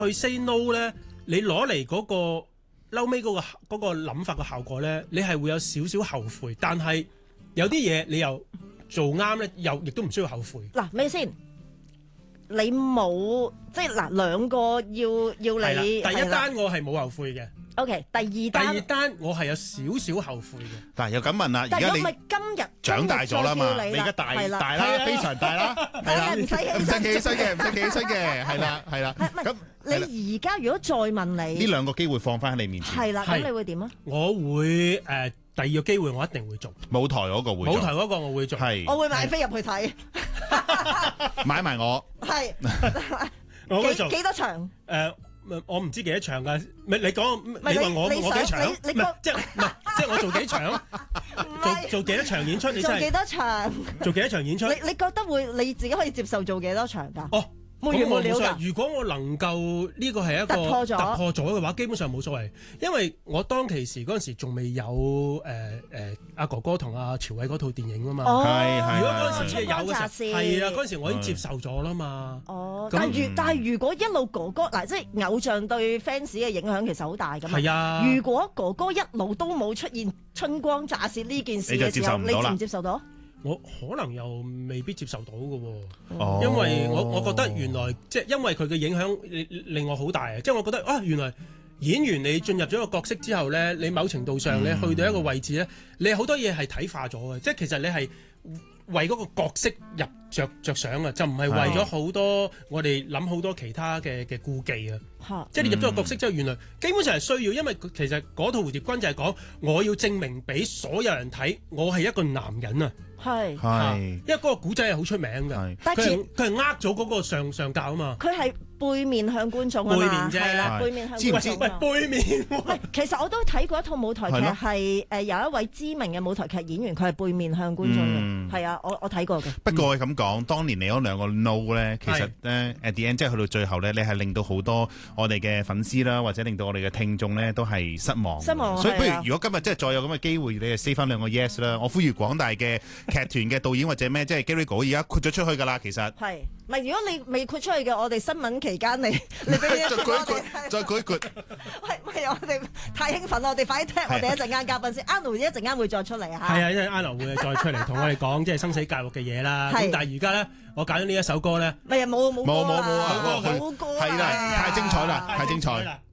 去 say no 咧，你攞嚟嗰個嬲尾嗰個諗法嘅效果咧，你係會有少少後悔，但係有啲嘢你又做啱咧，又亦都唔需要後悔。 嗱，咩先？你冇即係嗱，兩個要你第一單我係冇後悔嘅。 OK， 第二單我係有少少後悔嘅。 但係又咁問啦，而家你今日長大咗啦嘛，你而家大啦，非常大啦，係啦，唔使企起身嘅，係啦。咁你而家如果再問你呢兩個機會放翻喺你面前， 係啦，咁你會點啊？ 我會第二個機會我一定會做舞台嗰個會做， 舞台嗰個我會做， 係我會買飛入去睇， 買埋我係我會做幾多場？ 我唔知幾多場㗎，你講你問我幾多場？即係我做幾場？做幾多場演出？你真係做幾多場？ 做幾多場演出？ 你覺得你自己可以接受做幾多場㗎？ 哦。 冇完冇了㗎。 如果我能夠呢個係一個突破咗嘅話，基本上冇所謂。因為我當其時嗰陣時仲未有阿哥哥同阿朝偉嗰套電影啊嘛。 係如果嗰陣時有嘅時候，係啊，嗰陣時我已經接受咗啦嘛。 哦，但係如果一路哥哥嗱，即係偶像對 fans 嘅影響其實好大㗎嘛。係啊。如果哥哥一路都冇出現春光乍泄呢件事嘅時候，你接唔接受到？ 我可能又未必接受到嘅喎，因為我覺得原來即係因為佢嘅影響令我好大啊！即係我覺得啊，原來演員你進入咗一個角色之後咧，你某程度上你去到一個位置咧，你好多嘢係睇化咗嘅，即係其實你係為嗰個角色着想啊，就唔係為咗好多我哋諗好多其他嘅顧忌啊！即係你入咗個角色之後，原來基本上係需要，因為其實嗰套蝴蝶君就係講我要證明俾所有人睇，我係一個男人啊！ 係， 因為嗰個古仔係好出名嘅，佢係呃咗嗰個上教啊嘛。佢係背面向觀眾啊嘛，係啦，背面向觀眾。 背面。 其實我都睇過一套舞台劇，係有一位知名嘅舞台劇演員，佢係背面向觀眾嘅，係啊，我睇過嘅。 不過咁講，當年你嗰兩個 no 咧，其實咧 at the end 即係去到最後咧，你係令到好多我哋嘅粉絲啦，或者令到我哋嘅聽眾咧都係失望。所以不如如果今日即係再有咁嘅機會，你就 say 翻兩個 yes 啦。我呼籲廣大嘅劇團嘅導演或者咩，即係 Gary 哥而家豁咗出去噶啦，其實係，唔係如果你未豁出去嘅，我哋新聞期間你俾再舉一舉， 喂，我哋太興奮啦，我哋快啲聽我哋一陣間嘉賓先，Arnold一陣間會再出嚟嚇。 係啊，因為 Arnold 會再出嚟同我哋講即係生死教育嘅嘢啦。咁但係而家咧，我揀咗呢一首歌咧， 咪冇冇啊， 好歌係啦，太精彩啦，太精彩。